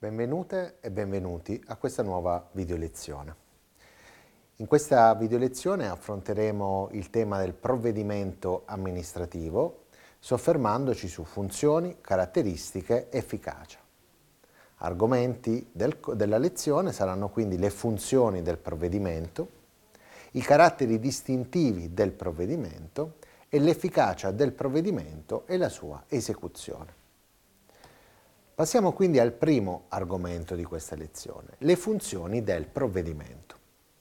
Benvenute e benvenuti a questa nuova video lezione. In questa video lezione affronteremo il tema del provvedimento amministrativo, soffermandoci su funzioni, caratteristiche, efficacia. Argomenti della lezione saranno quindi le funzioni del provvedimento, i caratteri distintivi del provvedimento e l'efficacia del provvedimento e la sua esecuzione. Passiamo quindi al primo argomento di questa lezione, le funzioni del provvedimento.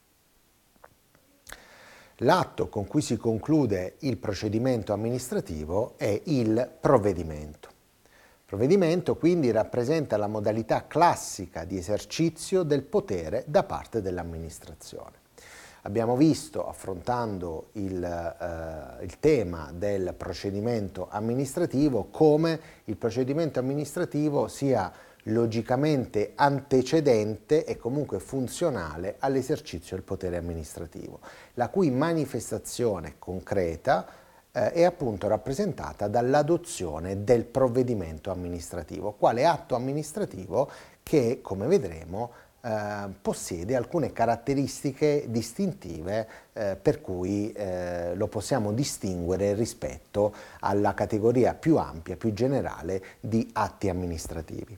L'atto con cui si conclude il procedimento amministrativo è il provvedimento. Il provvedimento quindi rappresenta la modalità classica di esercizio del potere da parte dell'amministrazione. Abbiamo visto, affrontando il tema del procedimento amministrativo, come il procedimento amministrativo sia logicamente antecedente e comunque funzionale all'esercizio del potere amministrativo, la cui manifestazione concreta è appunto rappresentata dall'adozione del provvedimento amministrativo, quale atto amministrativo che, come vedremo, possiede alcune caratteristiche distintive per cui lo possiamo distinguere rispetto alla categoria più ampia, più generale di atti amministrativi.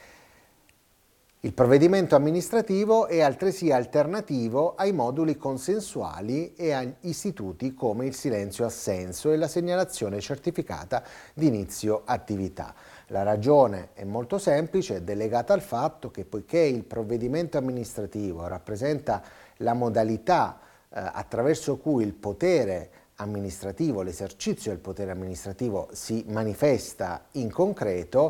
Il provvedimento amministrativo è altresì alternativo ai moduli consensuali e agli istituti come il silenzio-assenso e la segnalazione certificata di inizio attività. La ragione è molto semplice, è delegata al fatto che poiché il provvedimento amministrativo rappresenta la modalità attraverso cui il potere amministrativo, l'esercizio del potere amministrativo si manifesta in concreto,